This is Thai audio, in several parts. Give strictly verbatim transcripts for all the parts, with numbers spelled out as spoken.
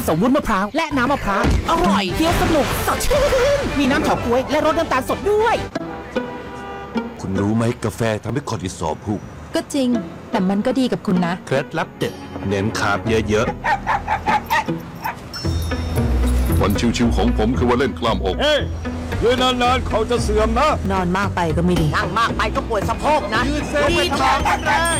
สมวุ้นมะพร้าวและน้ำมะพร้าวอร่อยเคี้ยวสนุกสดชื่นมีน้ำเฉาก๊วยและรสน้ำตาลสดด้วยคุณรู้ไหมกาแฟทำให้คอร์ติซอลพุ่งก็จริงแต่มันก็ดีกับคุณนะเคล็ดลับเด็ดเน้นคาร์บเยอะๆวันชิวๆของผมคือว่าเล่นกล้ามอกเฮ้ยยืนนานๆเขาจะเสื่อมนะนอนมากไปก็ไม่ดีนั่งมากไปก็ปวดสะโพกนะยืดเส้นไปท้องแรง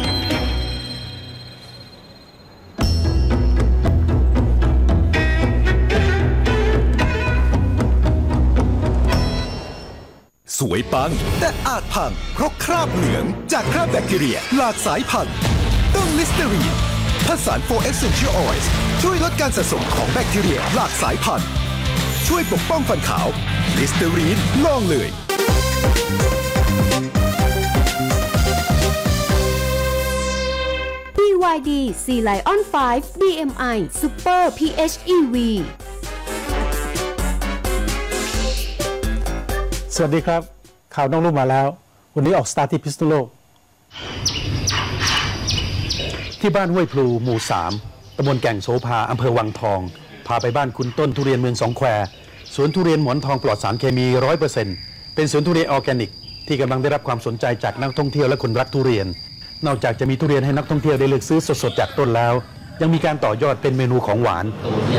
สวยปังแต่อาจพังเพราะคราบเหลืองจากคราบแบคทีเรียหลากสายพันธุ์ต้องลิสเตอรีนผสาน โฟร์ Essential Oils ช่วยลดการสะสมของแบคทีเรียหลากสายพันธุ์ช่วยปกป้องฟันขาวลิสเตอรีนลองเลยบี วาย ดี Sea Lion ไฟว์ บี เอ็ม ไอ Super พี เอช อี วีสวัสดีครับข่าวน้องรุ่งมาแล้ววันนี้ออกสตาร์ทที่พิษณุโลกที่บ้านห้วยพลูหมู่สามตำบลแก่งโสภาอำเภอวังทองพาไปบ้านคุณต้นทุเรียนเมืองสองแควสวนทุเรียนหมอนทองปลอดสารเคมี ร้อยเปอร์เซ็นต์ เป็นสวนทุเรียนออร์แกนิกที่กำลังได้รับความสนใจจากนักท่องเที่ยวและคนรักทุเรียนนอกจากจะมีทุเรียนให้นักท่องเที่ยวได้เลือกซื้อสดๆจากต้นแล้วยังมีการต่อยอดเป็นเมนูของหวาน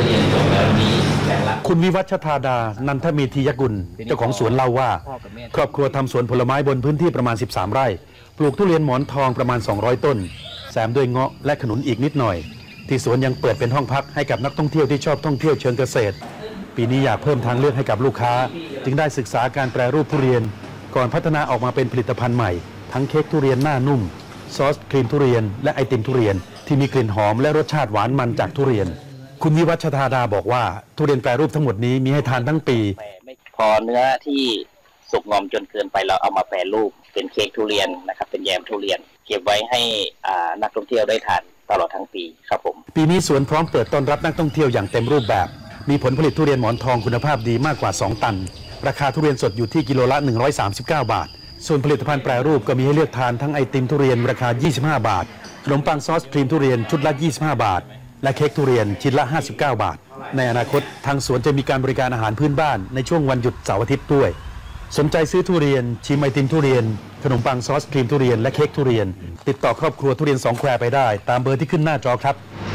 คุณวิวัฒธาดานันทมีธียกุลเจ้าของสวนเล่าว่าครอบครัวทำสวนผลไม้บนพื้นที่ประมาณสิบสามไร่ปลูกทุเรียนหมอนทองประมาณสองร้อยต้นแซมด้วยเงาะและขนุนอีกนิดหน่อยที่สวนยังเปิดเป็นห้องพักให้กับนักท่องเที่ยวที่ชอบท่องเที่ยวเชิงเกษตรปีนี้อยากเพิ่มทางเลือกให้กับลูกค้าจึงได้ศึกษาการแปรรูปทุเรียนก่อนพัฒนาออกมาเป็นผลิตภัณฑ์ใหม่ทั้งเค้กทุเรียนหน้านุ่มซอสครีมทุเรียนและไอติมทุเรียนที่มีกลิ่นหอมและรสชาติหวานมันจากทุเรียนคุณวิวัฒธาดาบอกว่าทุเรียนแปรรูปทั้งหมดนี้มีให้ทานทั้งปีพอเนื้อที่สุกงอมจนเกินไปเราเอามาแปรรูปเป็นเค้กทุเรียนนะครับเป็นแยมทุเรียนเก็บไว้ให้นักท่องเที่ยวได้ทานตลอดทั้งปีครับผมปีนี้สวนพร้อมเปิดต้อนรับนักท่องเที่ยวอย่างเต็มรูปแบบมีผลผลิตทุเรียนหมอนทองคุณภาพดีมากกว่าสองตันราคาทุเรียนสดอยู่ที่กิโลละหนึ่งร้อยสามสิบเก้าบาทส่วนผลิตภัณฑ์แปรรูปก็มีให้เลือกทานทั้งไอติมทุเรียนราคายี่สิบห้าบาทขนมปังซอสครีมทุเรียนชุดละยี่สิบห้าบาทและเค้กทุเรียนชิ้นละห้าสิบเก้าบาทในอนาคตทางสวนจะมีการบริการอาหารพื้นบ้านในช่วงวันหยุดเสาร์อาทิตย์ด้วยสนใจซื้อทุเรียนชิมไอติมทุเรียนขนมปังซอสครีมทุเรียนและเค้กทุเรียนติดต่อครอบครัวทุเรียนสองแควไปได้ตามเบอร์ที่ขึ้นหน้าจอครับ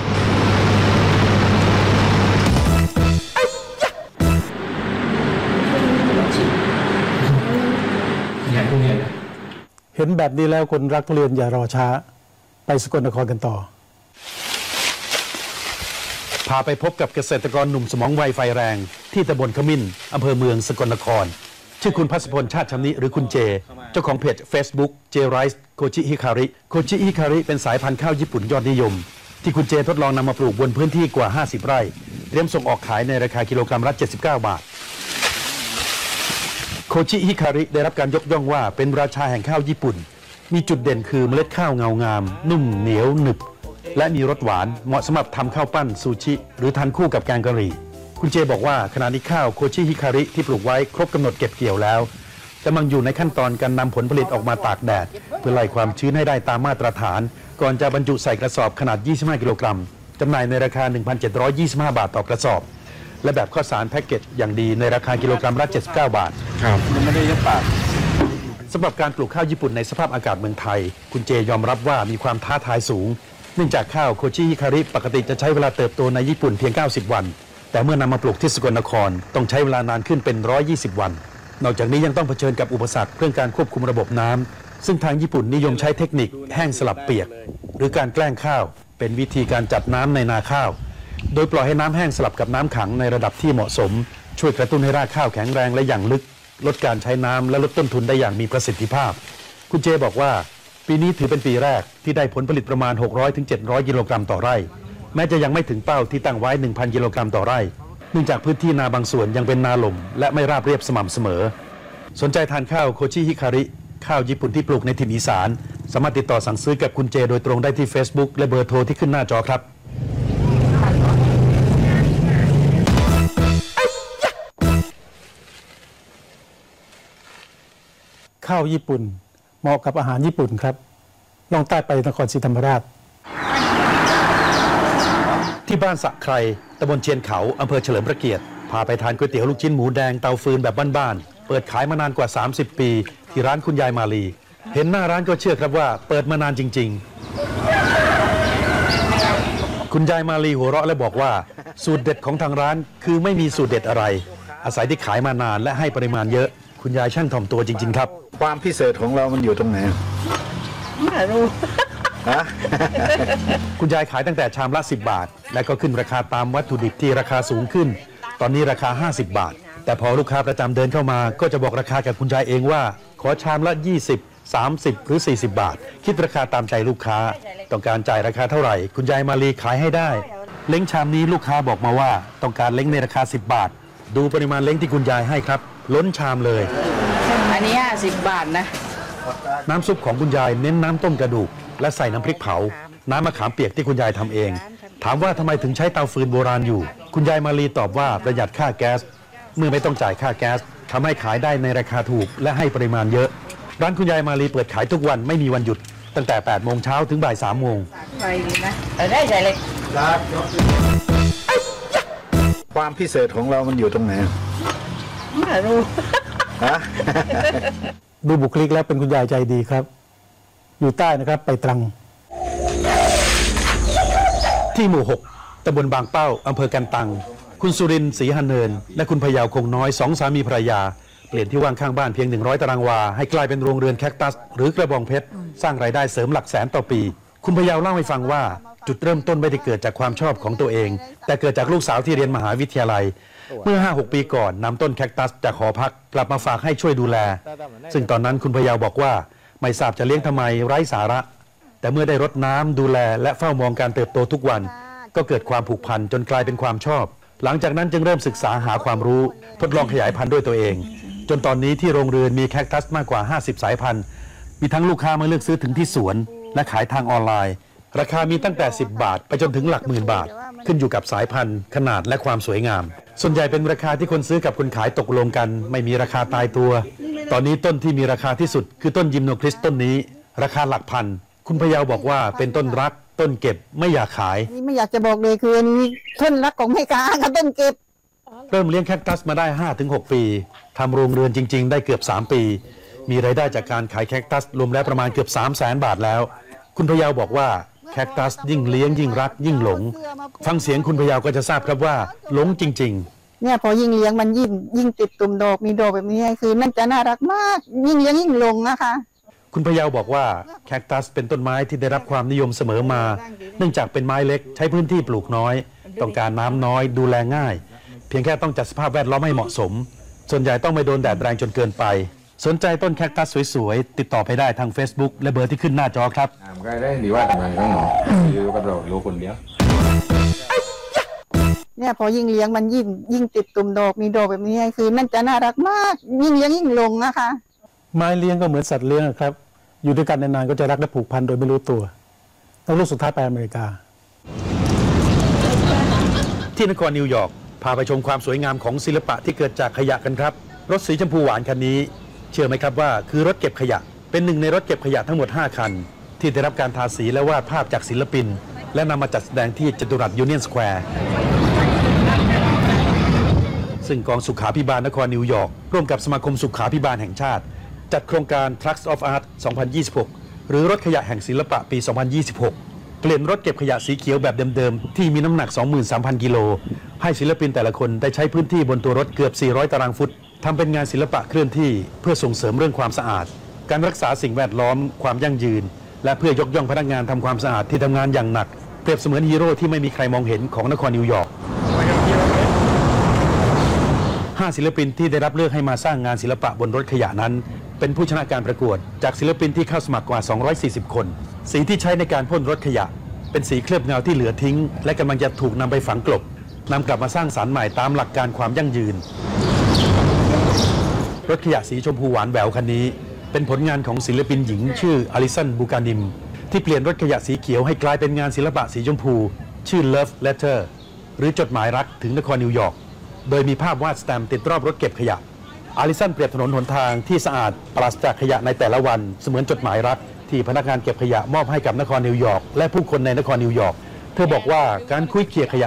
เห็นแบบนี้แล้วคนรักทุเรียนอย่ารอช้าไปสกลนครกันต่อพาไปพบกับเกษตรกรหนุ่มสมองไวไฟแรงที่ตำบลขมิ้นอำเภอเมืองสกลนครชื่อคุณพัศพลชาติชำนิหรือคุณเจเจ้าของเพจ Facebook เจไรซ์โคจิฮิคาริโคจิฮิคาริเป็นสายพันธุ์ข้าวญี่ปุ่นยอดนิยมที่คุณเจทดลองนำมาปลูกบนพื้นที่กว่าห้าสิบไร่เตรียมส่งออกขายในราคากิโลกรัมละเจ็ดสิบเก้าบาทโคจิฮิคาริได้รับการยกย่องว่าเป็นราชาแห่งข้าวญี่ปุ่นมีจุดเด่นคือเมล็ดข้าวเงางามนุ่มเหนียวหนึบและมีรสหวานเหมาะสำหรับทำข้าวปั้นซูชิหรือทานคู่กับแกงกะหรี่คุณเจบอกว่าขณะนี้ข้าวโคชิฮิคาริที่ปลูกไว้ครบกำหนดเก็บเกี่ยวแล้วกำลังอยู่ในขั้นตอนการนำผลผลิตออกมาตากแดดเพื่อไล่ความชื้นให้ได้ตามมาตรฐานก่อนจะบรรจุใส่กระสอบขนาดยี่สิบห้ากิโลกรัมจำหน่ายในราคา หนึ่งพันเจ็ดร้อยยี่สิบห้าบาทต่อกระสอบและแบบข้าวสารแพ็กเกจอย่างดีในราคากิโลกรัมละเจ็ดสิบเก้าบาทครับยังไม่ได้ยัดปากสำหรับการปลูกข้าวญี่ปุ่นในสภาพอากาศเมืองไทยคุณเจยอมรับว่ามีความท้าทายสูงเนื่องจากข้าวโคชิฮิคาริปกติจะใช้เวลาเติบโตในญี่ปุ่นเพียงเก้าสิบวันแต่เมื่อนำมาปลูกที่สกลนครต้องใช้เวลานานขึ้นเป็นหนึ่งร้อยยี่สิบวันนอกจากนี้ยังต้องเผชิญกับอุปสรรคเรื่องการควบคุมระบบน้ำซึ่งทางญี่ปุ่นนิยมใช้เทคนิคแห้งสลับเปียกหรือการแกล้งข้าวเป็นวิธีการจัดน้ำในนาข้าวโดยปล่อยให้น้ำแห้งสลับกับน้ำขังในระดับที่เหมาะสมช่วยกระตุ้นให้รากข้าวแข็งแรงและอย่างลึกลดการใช้น้ำและลดต้นทุนได้อย่างมีประสิทธิภาพคุณเจบอกว่าปีนี้ถือเป็นปีแรกที่ได้ผลผลิตประมาณ หกร้อยถึงเจ็ดร้อยกิโลกรัมต่อไร่แม้จะยังไม่ถึงเป้าที่ตั้งไว้ หนึ่งพันกิโลกรัมต่อไร่เนื่องจากพื้นที่นาบางส่วนยังเป็นนาหล่มและไม่ราบเรียบสม่ำเสมอสนใจทานข้าวโคชิฮิคาริข้าวญี่ปุ่นที่ปลูกในถิ่นอีสานสามารถติดต่อสั่งซื้อกับคุณเจโดยตรงได้ที่ Facebook และเบอร์โทรที่ขึ้นหน้าจอครับข้าวญี่ปุ่นเหมาะกับอาหารญี่ปุ่นครับลองใต้ไปนครศรีธรรมราชที่บ้านสะไครตำบลเชียนเขาอำเภอเฉลิมพระเกียรติพาไปทานก๋วยเตี๋ยวลูกชิ้นหมูแดงเตาฟืนแบบบ้านๆเปิดขายมานานกว่าสามสิบปีที่ร้านคุณยายมาลีเห็นหน้าร้านก็เชื่อครับว่าเปิดมานานจริงๆคุณยายมาลีหัวเราะและบอกว่าสูตรเด็ดของทางร้านคือไม่มีสูตรเด็ดอะไรอาศัยที่ขายมานานและให้ปริมาณเยอะคุณยายช่างถ่อมตัวจริงๆครับความพิเศษของเรามันอยู่ตรงไหนไม่รู้ฮะคุณยายขายตั้งแต่ชามละสิบบาทและก็ขึ้นราคาตามวัตถุดิบที่ราคาสูงขึ้นตอนนี้ราคาห้าสิบบาทแต่พอลูกค้าประจำเดินเข้ามาก็จะบอกราคากับคุณยายเองว่าขอชามละยี่สิบ สามสิบหรือสี่สิบบาทคิดราคาตามใจลูกค้าต้องการจ่ายราคาเท่าไหร่คุณยายมาลีขายให้ได้เล้งชามนี้ลูกค้าบอกมาว่าต้องการเล้งในราคาสิบบาทดูปริมาณเล้งที่คุณยายให้ครับล้นชามเลยอันนี้ห้าสิบบาทนะน้ำซุปของคุณยายเน้นน้ำต้มกระดูกและใส่น้ำพริกเผาน้ำมะขามเปียกที่คุณยายทำเองถามว่าทำไมถึงใช้เตาฟืนโบราณอยู่คุณยายมาลีตอบว่าประหยัดค่าแก๊สเมื่อไม่ต้องจ่ายค่าแก๊สทำให้ขายได้ในราคาถูกและให้ปริมาณเยอะร้านคุณยายมาลีเปิดขายทุกวันไม่มีวันหยุดตั้งแต่แปดโมงเช้าถึงบ่ายสามโมงไปดีนะได้ใส่เลยความพิเศษของเรามันอยู่ตรงไหนไม่รู้ฮะดูบุคลิกแล้วเป็นคุณยายใจดีครับอยู่ใต้นะครับไปตรังที่หมู่หกตำบลบางเป้าอำเภอกันตังคุณสุรินทร์ศรีหันเนินและคุณพยาวคงน้อยสองสามีภรรยาเปลี่ยนที่ว่างข้างบ้านเพียงหนึ่งร้อยตารางวาให้กลายเป็นโรงเรือนแคคตัสหรือกระบองเพชรสร้างรายได้เสริมหลักแสนต่อปีคุณพยาวเล่าให้ฟังว่าจุดเริ่มต้นไม่ได้เกิดจากความชอบของตัวเองแต่เกิดจากลูกสาวที่เรียนมหาวิทยาลัยเมื่อ ห้าหก ปีก่อนนำต้นแคคตัสจากหอพักกลับมาฝากให้ช่วยดูแลซึ่งตอนนั้นคุณพยาวบอกว่าไม่ทราบจะเลี้ยงทำไมไร้สาระแต่เมื่อได้รดน้ำดูแลและเฝ้ามองการเติบโตทุกวันก็เกิดความผูกพันจนกลายเป็นความชอบหลังจากนั้นจึงเริ่มศึกษาหาความรู้ทดลองขยายพันธุ์ด้วยตัวเองจนตอนนี้ที่โรงเรือนมีแคคตัสมากกว่าห้าสิบสายพันธุ์มีทั้งลูกค้ามาเลือกซื้อถึงที่สวนและขายทางออนไลน์ราคามีตั้งแต่สิบบาทไปจนถึงหลักหมื่นบาทขึ้นอยู่กับสายพันธุ์ขนาดและความสวยงามส่วนใหญ่เป็นราคาที่คนซื้อกับคนขายตกลงกันไม่มีราคาตายตัวตอนนี้ต้นที่มีราคาที่สุดคือต้นยิมโนคริสต้นนี้ราคาหลักพันคุณพยาวบอกว่าเป็นต้นรักต้นเก็บไม่อยากขายไม่อยากจะบอกเลยคืออันนี้ต้นรักของแม่ค้ากับต้นเก็บเริ่มเลี้ยงแคคตัสมาได้ ห้าถึงหก ปีทำโรงเรือนจริงๆได้เกือบสามปีมีรายได้จากการขายแคคตัสรวมแล้วประมาณเกือบ สามแสน บาทแล้วคุณพยาวบอกว่าแคคตัสยิ่งเลี้ยงยิ่งรักยิ่งหลงฟังเสียงคุณพยาวก็จะทราบครับว่าหลงจริงๆเนี่ยพอยิ่งเลี้ยงมันยิ่งยิ่งติดตุ่มดอกมีดอกแบบนี้คือมันจะน่ารักมากยิ่งเลี้ยงยิ่งหลงนะคะคุณพยาวบอกว่าแคคตัสเป็นต้นไม้ที่ได้รับความนิยมเสมอมาเนื่องจากเป็นไม้เล็กใช้พื้นที่ปลูกน้อยต้องการน้ำน้อยดูแลง่ายเพียงแค่ต้องจัดสภาพแวดล้อมให้เหมาะสมส่วนใหญ่ต้องไม่โดนแดดแรงจนเกินไปสนใจต้นแคคตัสสวยๆติดต่อไปได้ทาง Facebook และเบอร์ที่ขึ้นหน้าจอครับก็ได้ดีว่าทำไมต้องหนออยู่กับเรารู้คนเดียวเนี่ยพอยิ่งเลี้ยงมันยิ่งยิ่งติดตุ่มดอกมีดอกแบบนี้คือมันจะน่ารักมากยิ่งเลี้ยงยิ่งหลงนะคะไม้เลี้ยงก็เหมือนสัตว์เลี้ยงครับอยู่ด้วยกันนานๆก็จะรักและผูกพันโดยไม่รู้ตัวแล้วลูกสุดท้ายไปอเมริกาที่นครนิวยอร์กพาไปชมความสวยงามของศิลปะที่เกิดจากขยะกันครับรถสีชมพูหวานคันนี้เชื่อไหมครับว่าคือรถเก็บขยะเป็นหนึ่งในรถเก็บขยะทั้งหมดห้าคันที่ได้รับการทาสีและวาดภาพจากศิลปินและนำมาจัดแสดงที่จตุรัสยูเนียนสแควร์ซึ่งกองสุขาภิบาลนครนิวยอร์กร่วมกับสมาคมสุขาภิบาลแห่งชาติจัดโครงการ Trucks of Art สองพันยี่สิบหกหรือรถขยะแห่งศิลปะปี สองพันยี่สิบหกเปลี่ยนรถเก็บขยะสีเขียวแบบเดิมๆที่มีน้ำหนัก สองหมื่นสามพัน กิโลให้ศิลปินแต่ละคนได้ใช้พื้นที่บนตัวรถเกือบ สี่ร้อย ตารางฟุตทำเป็นงานศิลปะเคลื่อนที่เพื่อส่งเสริมเรื่องความสะอาดการรักษาสิ่งแวดล้อมความยั่งยืนและเพื่อยกย่องพนักงานทำความสะอาดที่ทำงานอย่างหนักเปรียบเสมือนฮีโร่ที่ไม่มีใครมองเห็นของนครนิวยอร์กห้าศิลปินที่ได้รับเลือกให้มาสร้างงานศิลปะบนรถขยะนั้นเป็นผู้ชนะการประกวดจากศิลปินที่เข้าสมัครกว่าสองร้อยสี่สิบคนสีที่ใช้ในการพ่นรถขยะเป็นสีเคลือบเงาที่เหลือทิ้งและกำลังจะถูกนำไปฝังกลบนำกลับมาสร้างสรรค์ใหม่ตามหลักการความยั่งยืนรถขยะสีชมพูหวานแหววคันนี้เป็นผลงานของศิลปินหญิงชื่ออลิสันบูกานิมที่เปลี่ยนรถขยะสีเขียวให้กลายเป็นงานศิลปะสีชมพูชื่อ Love Letter หรือจดหมายรักถึงนครนิวยอร์กโดยมีภาพวาดสแตมป์ติดรอบรถเก็บขยะอลิสันเปรียบถนนหนทางที่สะอาดปราศจากขยะในแต่ละวันเสมือนจดหมายรักที่พนักงานเก็บขยะมอบให้กับนครนิวยอร์กและผู้คนในนครนิวยอร์กเธอบอกว่าการคุยเขี่ยขยะ